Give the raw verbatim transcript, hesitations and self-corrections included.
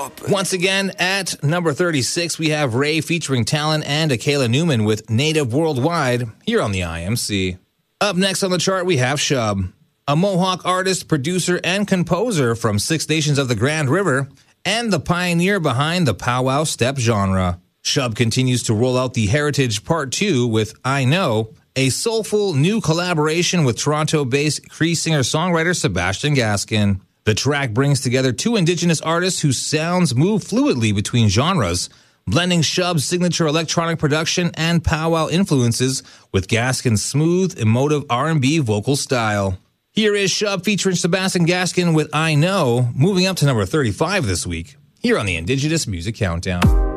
Top. Once again, at number thirty-six, we have Ray featuring Talon and Akela Newman with Native Worldwide here on the I M C. Up next on the chart, we have Shub, a Mohawk artist, producer, and composer from Six Nations of the Grand River, and the pioneer behind the powwow step genre. Shub continues to roll out the Heritage Part two with I Know, a soulful new collaboration with Toronto-based Cree singer-songwriter Sebastian Gaskin. The track brings together two Indigenous artists whose sounds move fluidly between genres, blending Shub's signature electronic production and powwow influences with Gaskin's smooth, emotive R and B vocal style. Here is Shub featuring Sebastian Gaskin with I Know, moving up to number thirty-five this week, here on the Indigenous Music Countdown.